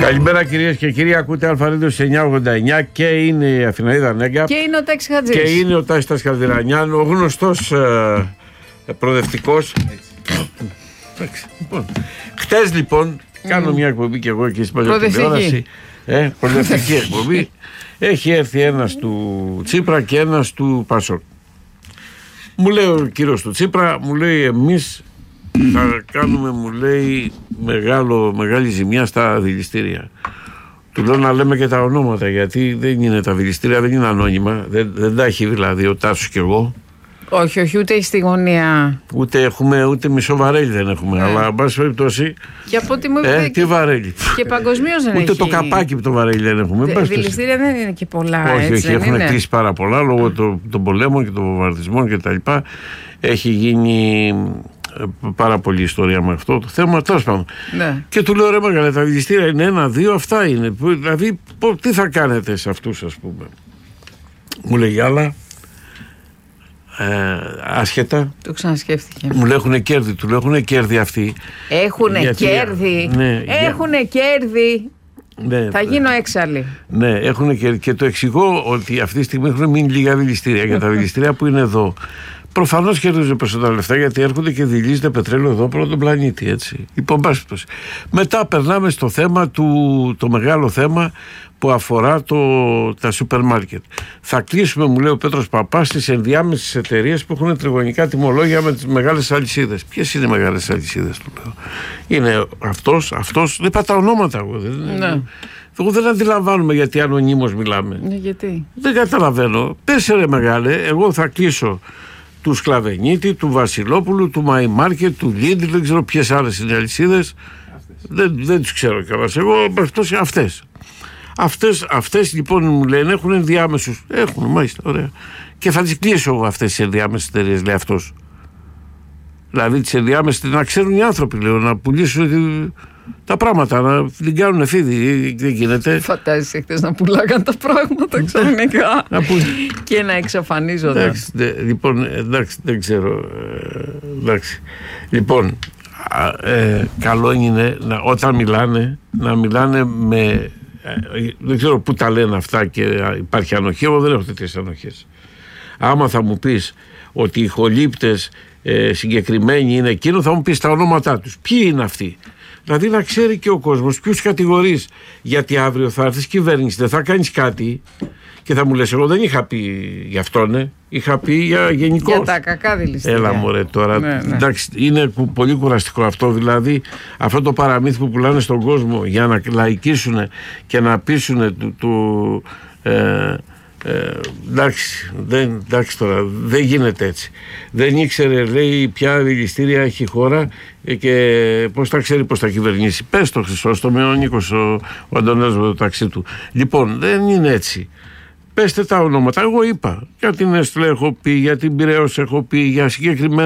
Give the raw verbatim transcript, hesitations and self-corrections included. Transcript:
Καλημέρα κυρίες και κύριοι, ακούτε Αλφα-Radio εννιακόσια ογδόντα εννιά και είναι η Αθηναίδα Νέγκα και είναι ο Τάκης Χατζής και είναι ο Τάσης Καλδερανιάν, ο γνωστός ε, προοδευτικός. Λοιπόν, χτες λοιπόν mm. κάνω μια εκπομπή και εγώ εκεί στην παλιοτηλεόραση, ε, προοδευτική εκπομπή. Έχει έρθει ένας του Τσίπρα και ένας του Πασόκ. Μου λέει ο κύριος του Τσίπρα, μου λέει εμείς θα κάνουμε, μου λέει, μεγάλο, μεγάλη ζημιά στα δηληστήρια. Του λέω να λέμε και τα ονόματα, γιατί δεν είναι τα δηληστήρια, δεν είναι ανώνυμα, δεν, δεν τα έχει δηλαδή ο Τάσος και εγώ. Όχι, όχι, ούτε στη γωνία. Ούτε έχουμε, ούτε μισό βαρέλι δεν έχουμε. Ναι. Αλλά, εν πάση περιπτώσει. Και από ό,τι μου είπατε. Ε, τι βαρέλι. Και παγκοσμίως δεν ούτε έχει. Ούτε το καπάκι από το βαρέλι δεν έχουμε. Δε, δηληστήρια δεν είναι και πολλά. Όχι, έτσι, όχι, έχουν κλείσει πάρα πολλά λόγω των, των πολέμων και των βομβαρδισμών κτλ. Έχει γίνει πάρα πολλή ιστορία με αυτό το θέμα. Τέλος πάντων. Ναι. Και του λέω ρε μεγάλε, τα δηληστήρια είναι ένα, δύο, αυτά είναι. Δηλαδή, τι θα κάνετε σε αυτούς, ας πούμε. Μου λέει άλλα. Ε, άσχετα. Το ξανασκέφτηκε. Μου λέει έχουν κέρδη. Του λέω έχουν κέρδη αυτοί. Έχουνε γιατί, κέρδη. Ναι, έχουνε για... κέρδη. Ναι, θα γίνω έξαλλη. Ναι, έχουν κέρδη. Και το εξηγώ ότι αυτή τη στιγμή έχουν μείνει λίγα δηληστήρια. Για τα δηληστήρια που είναι εδώ. Προφανώς κερδίζουν περισσότερα λεφτά γιατί έρχονται και δηλίζεται πετρέλαιο εδώ πρώτο τον πλανήτη. Έτσι. Λοιπόν, μετά περνάμε στο θέμα του, το μεγάλο θέμα που αφορά το, τα σούπερ μάρκετ. Θα κλείσουμε, μου λέει ο Πέτρος Παπάς, τις ενδιάμεσες εταιρείες που έχουν τριγωνικά τιμολόγια με τις μεγάλες αλυσίδες. Ποιες είναι οι μεγάλες αλυσίδες, του λέω. Είναι αυτός, αυτός, δεν είπα τα ονόματα εγώ. Δεν, ναι. Εγώ δεν αντιλαμβάνομαι γιατί ανωνύμως μιλάμε. Ναι, γιατί. Δεν καταλαβαίνω. Πες ρε μεγάλε, εγώ θα κλείσω του Σκλαβενίτη, του Βασιλόπουλου, του My Market, του Lidl, δεν ξέρω ποιες άλλες είναι αλυσίδες. Δεν, δεν τις ξέρω κιόλας. Εγώ αυτές, αυτές. Αυτές, αυτές λοιπόν μου λένε έχουν ενδιάμεσους. Έχουν, μάλιστα, ωραία. Και θα τις κλείσω εγώ αυτές τις ενδιάμεσες εταιρείες, λέει αυτός. Δηλαδή τις ενδιάμεσες, να ξέρουν οι άνθρωποι, λέω, να πουλήσουν τα πράγματα, να την κάνουν φίδι, δεν γίνεται. Φαντάζεσαι χτες να πουλάγαν τα πράγματα ξαφνικά και να εξαφανίζονται. Εντάξει, δε, λοιπόν, εντάξει, δεν ξέρω. Εντάξει. Λοιπόν, ε, καλό είναι να, όταν μιλάνε, να μιλάνε με... Ε, δεν ξέρω πού τα λένε αυτά και υπάρχει ανοχή. Εγώ δεν έχω τέτοιες ανοχές. Άμα θα μου πεις ότι οι χολύπτες ε, συγκεκριμένοι είναι εκείνο, θα μου πεις τα ονόματά τους. Ποιοι είναι αυτοί. Δηλαδή να ξέρει και ο κόσμος ποιους κατηγορείς. Γιατί αύριο θα έρθεις κυβέρνηση, δεν θα κάνεις κάτι και θα μου λες εγώ δεν είχα πει γι' αυτόν, ναι. Είχα πει για γενικώς. Για τα κακά δηληστήρια. Έλα μωρέ τώρα. Ναι, ναι. Εντάξει, είναι πολύ κουραστικό αυτό. Δηλαδή αυτό το παραμύθι που πουλάνε στον κόσμο για να λαϊκίσουν και να πείσουν του... του ε, Ε, εντάξει, δεν, εντάξει τώρα, δεν γίνεται έτσι. Δεν ήξερε, λέει, ποια δηληστήρια έχει η χώρα και πώς θα ξέρει πώς θα κυβερνήσει. Πες το Χρυσόστομο, ο Νίκος, ο, ο Αντωνέας με το ταξί του. Λοιπόν, δεν είναι έτσι. Πέστε τα ονόματα. Εγώ είπα για την Εστλέ έχω πει, για την Πειραιώς έχω πει, για συγκεκριμένα